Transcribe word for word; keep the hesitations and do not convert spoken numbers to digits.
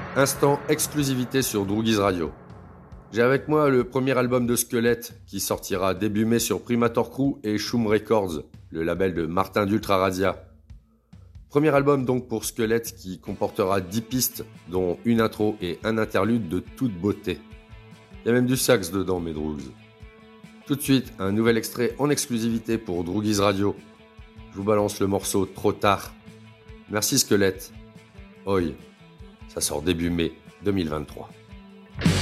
Instant exclusivité sur Droogies Radio. J'ai avec moi le premier album de Squelette qui sortira début mai sur Primator Crew et Shum Records, le label de Martin d'Ultra Radia. Premier album donc pour Squelette qui comportera dix pistes, dont une intro et un interlude de toute beauté. Il y a même du sax dedans, mes droogs. Tout de suite, un nouvel extrait en exclusivité pour Droogies Radio. Je vous balance le morceau Trop tard. Merci Squelette. Oi, ça sort début mai deux mille vingt-trois.